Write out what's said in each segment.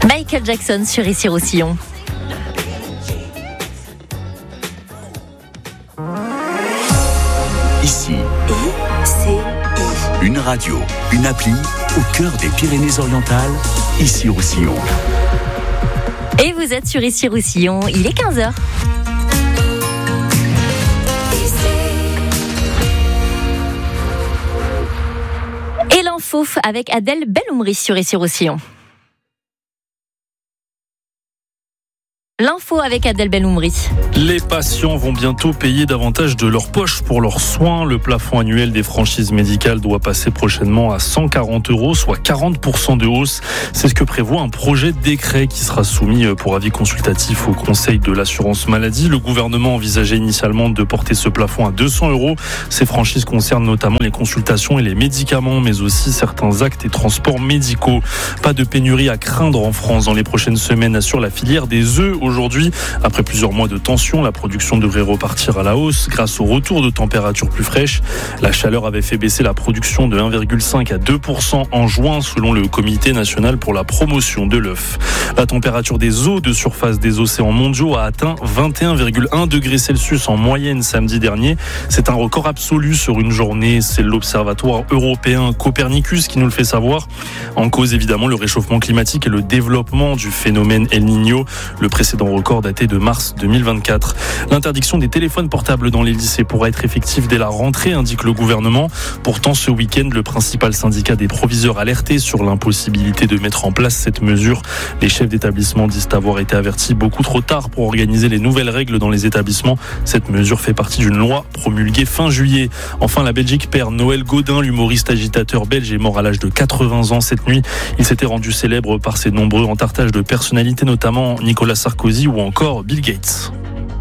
Michael Jackson sur Issy-Roussillon. Ici, une radio, une appli au cœur des Pyrénées-Orientales, Issy-Roussillon. Et vous êtes sur Issy-Roussillon, il est 15h. Et l'info avec Adèle Belloumri sur Issy-Roussillon. L'info avec Adèle Belloumri. Les patients vont bientôt payer davantage de leur poche pour leurs soins. Le plafond annuel des franchises médicales doit passer prochainement à 140 €, soit 40% de hausse. C'est ce que prévoit un projet de décret qui sera soumis pour avis consultatif au Conseil de l'assurance maladie. Le gouvernement envisageait initialement de porter ce plafond à 200 €. Ces franchises concernent notamment les consultations et les médicaments, mais aussi certains actes et transports médicaux. Pas de pénurie à craindre en France dans les prochaines semaines, assure la filière des œufs. Aujourd'hui, après plusieurs mois de tension, la production devrait repartir à la hausse grâce au retour de températures plus fraîches. La chaleur avait fait baisser la production de 1,5 à 2% en juin, selon le Comité national pour la promotion de l'œuf. La température des eaux de surface des océans mondiaux a atteint 21,1 degrés Celsius en moyenne samedi dernier. C'est un record absolu sur une journée. C'est l'Observatoire européen Copernicus qui nous le fait savoir. En cause, évidemment, le réchauffement climatique et le développement du phénomène El Niño. Le précédent record daté de mars 2024. L'interdiction des téléphones portables dans les lycées pourra être effective dès la rentrée, indique le gouvernement. Pourtant, ce week-end, le principal syndicat des proviseurs alertait sur l'impossibilité de mettre en place cette mesure. Les chefs d'établissement disent avoir été avertis beaucoup trop tard pour organiser les nouvelles règles dans les établissements. Cette mesure fait partie d'une loi promulguée fin juillet. Enfin, la Belgique perd Noël Gaudin, l'humoriste agitateur belge est mort à l'âge de 80 ans cette nuit. Il s'était rendu célèbre par ses nombreux entartages de personnalités, notamment Nicolas Sarkozy ou encore Bill Gates.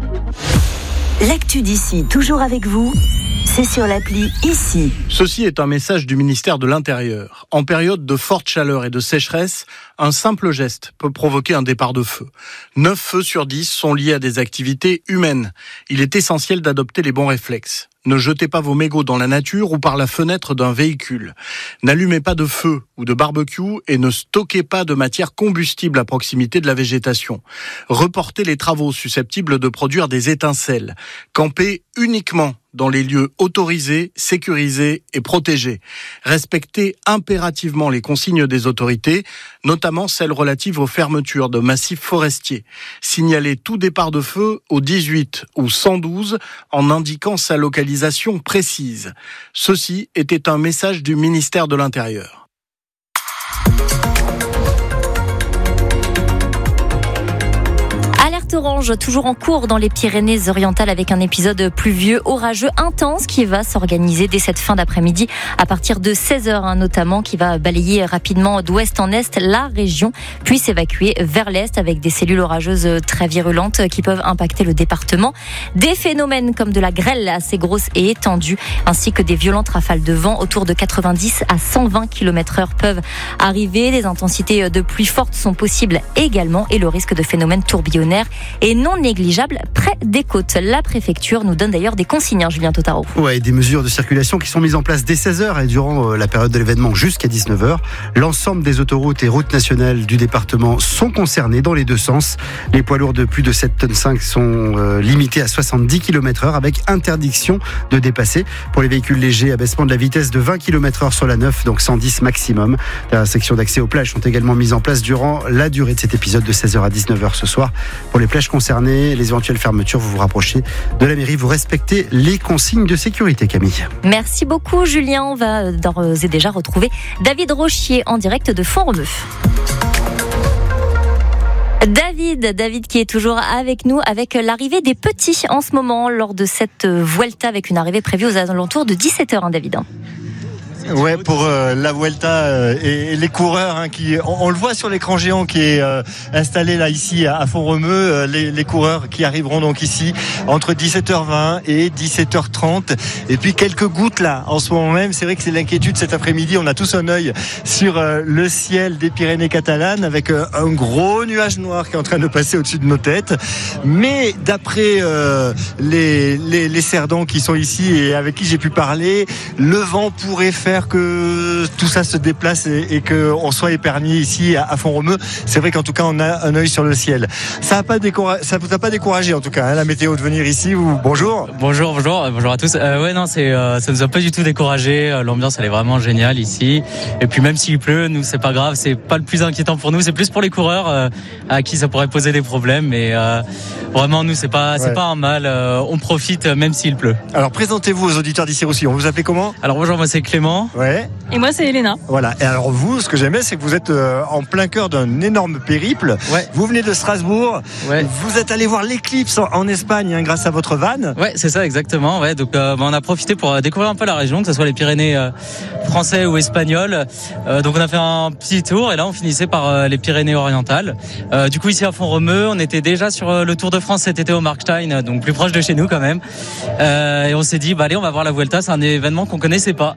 L'actu d'ici, toujours avec vous, c'est sur l'appli Ici. Ceci est un message du ministère de l'Intérieur. En période de forte chaleur et de sécheresse, un simple geste peut provoquer un départ de feu. 9 feux sur 10 sont liés à des activités humaines. Il est essentiel d'adopter les bons réflexes. Ne jetez pas vos mégots dans la nature ou par la fenêtre d'un véhicule. N'allumez pas de feu ou de barbecue et ne stockez pas de matière combustible à proximité de la végétation. Reportez les travaux susceptibles de produire des étincelles. Campez uniquement dans les lieux autorisés, sécurisés et protégés. Respectez impérativement les consignes des autorités, notamment celles relatives aux fermetures de massifs forestiers. Signalez tout départ de feu au 18 ou 112 en indiquant sa localisation précise. Ceci était un message du ministère de l'Intérieur. Orange, toujours en cours dans les Pyrénées-Orientales avec un épisode pluvieux, orageux, intense qui va s'organiser dès cette fin d'après-midi à partir de 16h notamment, qui va balayer rapidement d'ouest en est la région, puis s'évacuer vers l'est avec des cellules orageuses très virulentes qui peuvent impacter le département. Des phénomènes comme de la grêle assez grosse et étendue, ainsi que des violentes rafales de vent autour de 90 à 120 km/h peuvent arriver. Les intensités de pluie fortes sont possibles également et le risque de phénomènes tourbillonnaires est non négligeable près des côtes. La préfecture nous donne d'ailleurs des consignes, Julien Totaro. Ouais, des mesures de circulation qui sont mises en place dès 16h et durant la période de l'événement jusqu'à 19h. L'ensemble des autoroutes et routes nationales du département sont concernées dans les deux sens. Les poids lourds de plus de 7,5 tonnes sont limités à 70 km/h avec interdiction de dépasser. Pour les véhicules légers, abaissement de la vitesse de 20 km/h sur la 9, donc 110 maximum. Les sections d'accès aux plages sont également mises en place durant la durée de cet épisode de 16h à 19h ce soir. Pour les plages concernées, les éventuelles fermetures, vous vous rapprochez de la mairie, vous respectez les consignes de sécurité, Camille. Merci beaucoup, Julien. On va d'ores et déjà retrouver David Rochier en direct de Font-Romeu. David qui est toujours avec nous avec l'arrivée des petits en ce moment lors de cette Vuelta avec une arrivée prévue aux alentours de 17h, David. Ouais, pour la Vuelta et les coureurs qui on le voit sur l'écran géant qui est installé là ici à Font-Romeu, les coureurs qui arriveront donc ici entre 17h20 et 17h30 et puis quelques gouttes là en ce moment même. C'est vrai que c'est l'inquiétude cet après-midi, on a tous un œil sur le ciel des Pyrénées catalanes avec un gros nuage noir qui est en train de passer au-dessus de nos têtes, mais d'après les cerdans qui sont ici et avec qui j'ai pu parler, le vent pourrait faire j'espère que tout ça se déplace et qu'on soit épargné ici à Font-Romeu. C'est vrai qu'en tout cas, on a un œil sur le ciel. Ça vous a pas découragé en tout cas, la météo de venir ici. Bonjour. Bonjour à tous. Ouais, non, ça nous a pas du tout découragé. L'ambiance, elle est vraiment géniale ici. Et puis même s'il pleut, nous, c'est pas grave. C'est pas le plus inquiétant pour nous. C'est plus pour les coureurs à qui ça pourrait poser des problèmes. Mais vraiment, nous, c'est pas un mal. On profite même s'il pleut. Alors présentez-vous aux auditeurs d'ici aussi. On vous appelle comment ? Alors bonjour, moi c'est Clément. Ouais. Et moi c'est Elena. Voilà. Et alors vous, ce que j'aimais, c'est que vous êtes en plein cœur d'un énorme périple. Ouais. Vous venez de Strasbourg. Ouais. Vous êtes allé voir l'éclipse en Espagne grâce à votre van. Ouais, c'est ça exactement. Ouais. Donc on a profité pour découvrir un peu la région, que ce soit les Pyrénées français ou espagnols. Donc on a fait un petit tour et là on finissait par les Pyrénées orientales. Du coup ici à Font-Romeu, on était déjà sur le Tour de France cet été au Markstein, donc plus proche de chez nous quand même. Et on s'est dit allez, on va voir la Vuelta, c'est un événement qu'on connaissait pas.